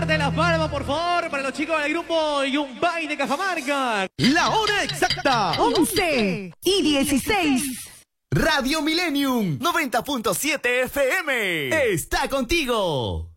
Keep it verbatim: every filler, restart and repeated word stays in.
fuerte las palmas, por favor, para los chicos del grupo Yumbay de Cajamarca. La hora exacta. once y dieciséis. Radio Millennium noventa punto siete F M está contigo.